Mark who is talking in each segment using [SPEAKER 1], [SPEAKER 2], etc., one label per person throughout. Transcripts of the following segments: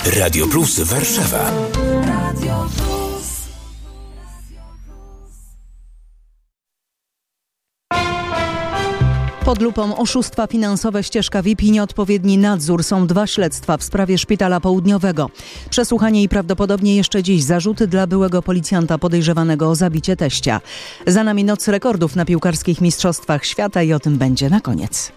[SPEAKER 1] Radio Plus Warszawa.
[SPEAKER 2] Pod lupą oszustwa finansowe, ścieżka VIP i nieodpowiedni nadzór. Są 2 śledztwa w sprawie Szpitala Południowego. Przesłuchanie i prawdopodobnie jeszcze dziś zarzuty dla byłego policjanta podejrzewanego o zabicie teścia. Za nami noc rekordów na piłkarskich mistrzostwach świata i o tym będzie na koniec.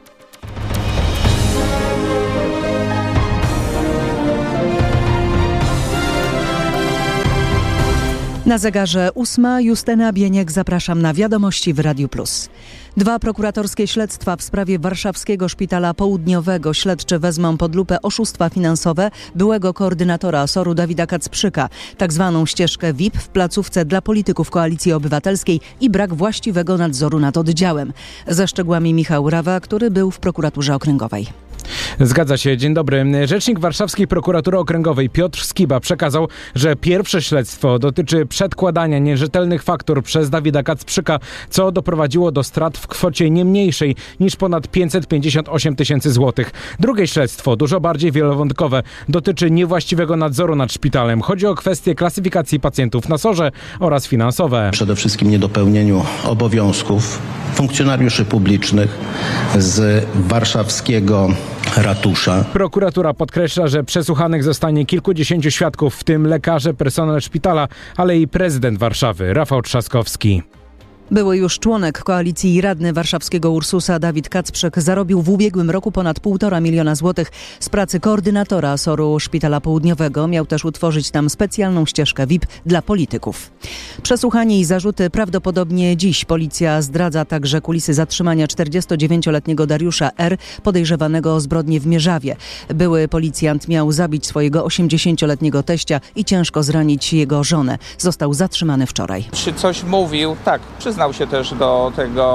[SPEAKER 2] Na zegarze 8. Justyna Bieniek, zapraszam na wiadomości w Radiu Plus. 2 prokuratorskie śledztwa w sprawie warszawskiego Szpitala Południowego. Śledczy wezmą pod lupę oszustwa finansowe byłego koordynatora ASOR-u Dawida Kacprzyka, tak zwaną ścieżkę VIP w placówce dla polityków Koalicji Obywatelskiej i brak właściwego nadzoru nad oddziałem. Ze szczegółami Michał Rawa, który był w prokuraturze okręgowej.
[SPEAKER 3] Zgadza się. Dzień dobry. Rzecznik Warszawskiej Prokuratury Okręgowej Piotr Skiba przekazał, że pierwsze śledztwo dotyczy przedkładania nierzetelnych faktur przez Dawida Kacprzyka, co doprowadziło do strat w kwocie nie mniejszej niż ponad 558 tysięcy złotych. Drugie śledztwo, dużo bardziej wielowątkowe, dotyczy niewłaściwego nadzoru nad szpitalem. Chodzi o kwestie klasyfikacji pacjentów na SOR-ze oraz finansowe.
[SPEAKER 4] Przede wszystkim niedopełnieniu obowiązków funkcjonariuszy publicznych z warszawskiego ratusza.
[SPEAKER 3] Prokuratura podkreśla, że przesłuchanych zostanie kilkudziesięciu świadków, w tym lekarze, personel szpitala, ale i prezydent Warszawy, Rafał Trzaskowski.
[SPEAKER 2] Były już członek koalicji i radny warszawskiego Ursusa Dawid Kacprzyk zarobił w ubiegłym roku ponad 1,5 miliona złotych z pracy koordynatora ASOR-u Szpitala Południowego. Miał też utworzyć tam specjalną ścieżkę VIP dla polityków. Przesłuchanie i zarzuty prawdopodobnie dziś. Policja zdradza także kulisy zatrzymania 49-letniego Dariusza R., podejrzewanego o zbrodnię w Mierzawie. Były policjant miał zabić swojego 80-letniego teścia i ciężko zranić jego żonę. Został zatrzymany wczoraj.
[SPEAKER 5] Czy coś mówił? Tak, przyznał się też do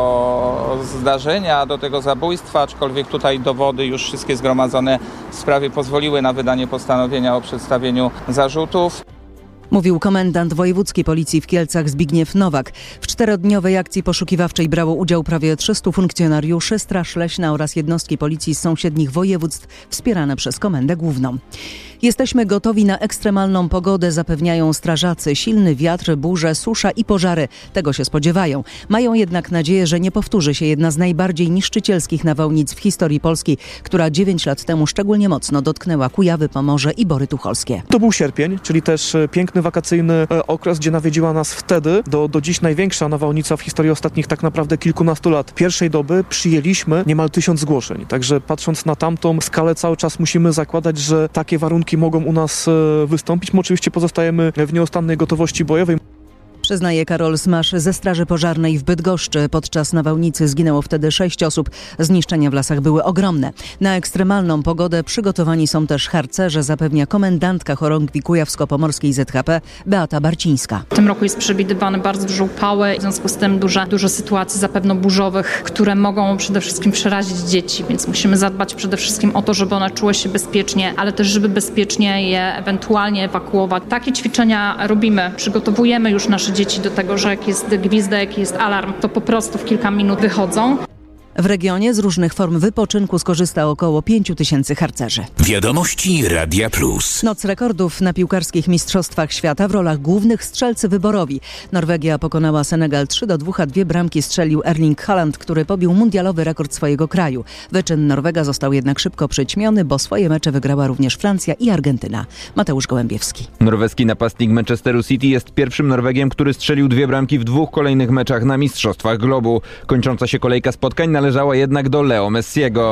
[SPEAKER 5] tego zdarzenia, do tego zabójstwa, aczkolwiek tutaj dowody już wszystkie zgromadzone w sprawie pozwoliły na wydanie postanowienia o przedstawieniu zarzutów.
[SPEAKER 2] Mówił komendant wojewódzkiej policji w Kielcach Zbigniew Nowak. W 4-dniowej akcji poszukiwawczej brało udział prawie 300 funkcjonariuszy, Straż Leśna oraz jednostki policji z sąsiednich województw wspierane przez Komendę Główną. Jesteśmy gotowi na ekstremalną pogodę, zapewniają strażacy. Silny wiatr, burze, susza i pożary. Tego się spodziewają. Mają jednak nadzieję, że nie powtórzy się jedna z najbardziej niszczycielskich nawałnic w historii Polski, która 9 lat temu szczególnie mocno dotknęła Kujawy, Pomorze i Bory Tucholskie.
[SPEAKER 6] To był sierpień, czyli też piękny wakacyjny okres, gdzie nawiedziła nas wtedy do dziś największa nawałnica w historii ostatnich tak naprawdę kilkunastu lat. Pierwszej doby przyjęliśmy niemal 1000 zgłoszeń. Także patrząc na tamtą skalę cały czas musimy zakładać, że takie warunki mogą u nas wystąpić. My oczywiście pozostajemy w nieustannej gotowości bojowej.
[SPEAKER 2] Przyznaje Karol Smasz ze Straży Pożarnej w Bydgoszczy. Podczas nawałnicy zginęło wtedy 6 osób. Zniszczenia w lasach były ogromne. Na ekstremalną pogodę przygotowani są też harcerze, zapewnia komendantka chorągwi kujawsko-pomorskiej ZHP Beata Barcińska.
[SPEAKER 7] W tym roku jest przewidywane bardzo duże upały, w związku z tym dużo sytuacji zapewne burzowych, które mogą przede wszystkim przerazić dzieci, więc musimy zadbać przede wszystkim o to, żeby one czuły się bezpiecznie, ale też żeby bezpiecznie je ewentualnie ewakuować. Takie ćwiczenia robimy, przygotowujemy już nasze dzieci do tego, że jak jest gwizdek, jest alarm, to po prostu w kilka minut wychodzą.
[SPEAKER 2] W regionie z różnych form wypoczynku skorzysta około 5000 harcerzy.
[SPEAKER 1] Wiadomości Radia Plus.
[SPEAKER 2] Noc rekordów na piłkarskich mistrzostwach świata. W rolach głównych strzelcy wyborowi. Norwegia pokonała Senegal 3-2, a 2 bramki strzelił Erling Haaland, który pobił mundialowy rekord swojego kraju. Wyczyn Norwega został jednak szybko przyćmiony, bo swoje mecze wygrała również Francja i Argentyna. Mateusz Gołębiewski.
[SPEAKER 8] Norweski napastnik Manchesteru City jest pierwszym Norwegiem, który strzelił 2 bramki w 2 kolejnych meczach na Mistrzostwach Globu. Kończąca się kolejka spotkań należała jednak do Leo Messiego.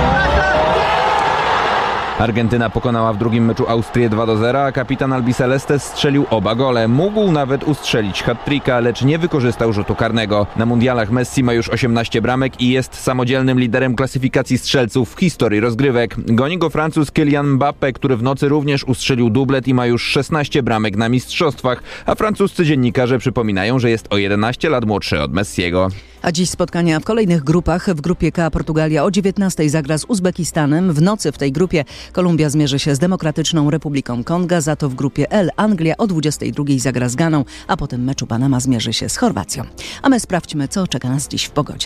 [SPEAKER 8] Argentyna pokonała w drugim meczu Austrię 2-0, a kapitan Albiceleste strzelił oba gole. Mógł nawet ustrzelić hat-tricka, lecz nie wykorzystał rzutu karnego. Na mundialach Messi ma już 18 bramek i jest samodzielnym liderem klasyfikacji strzelców w historii rozgrywek. Goni go Francuz Kylian Mbappé, który w nocy również ustrzelił dublet i ma już 16 bramek na mistrzostwach, a francuscy dziennikarze przypominają, że jest o 11 lat młodszy od Messiego.
[SPEAKER 2] A dziś spotkania w kolejnych grupach. W grupie K Portugalia o 19:00 zagra z Uzbekistanem. W nocy w tej grupie Kolumbia zmierzy się z Demokratyczną Republiką Konga. Za to w grupie L Anglia o 22:00 zagra z Ganą, a po tym meczu Panama zmierzy się z Chorwacją. A my sprawdźmy, co czeka nas dziś w pogodzie.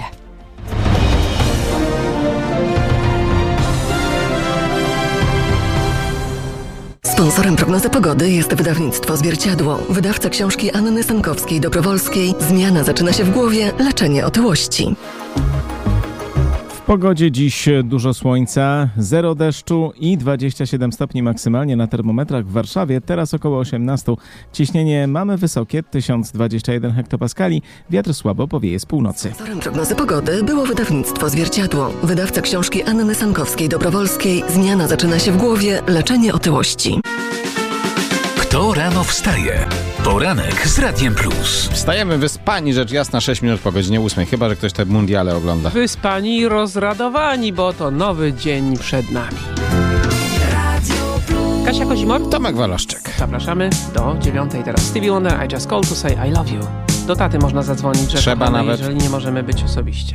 [SPEAKER 9] Sponsorem prognozy pogody jest wydawnictwo Zwierciadło. Wydawca książki Anny Sankowskiej-Dobrowolskiej. Zmiana zaczyna się w głowie, leczenie otyłości.
[SPEAKER 10] W pogodzie dziś dużo słońca, 0 deszczu i 27 stopni maksymalnie na termometrach w Warszawie, teraz około 18. Ciśnienie mamy wysokie, 1021 hektopaskali, wiatr słabo powieje z północy.
[SPEAKER 9] Sponsorem prognozy pogody było wydawnictwo Zwierciadło. Wydawca książki Anny Sankowskiej-Dobrowolskiej. Zmiana zaczyna się w głowie, leczenie otyłości.
[SPEAKER 1] Kto rano wstaje? Poranek z Radiem Plus.
[SPEAKER 11] Wstajemy wyspani, rzecz jasna, 6 minut po godzinie 8. Chyba że ktoś te mundiale ogląda.
[SPEAKER 12] Wyspani i rozradowani, bo to nowy dzień przed nami. Kasia Kozimor,
[SPEAKER 11] Tomek Walaszczyk.
[SPEAKER 12] Zapraszamy do 9. Teraz Stevie Wonder, I Just Called to Say I Love You. Do taty można zadzwonić, że
[SPEAKER 11] trzeba nawet,
[SPEAKER 12] jeżeli nie możemy być osobiście.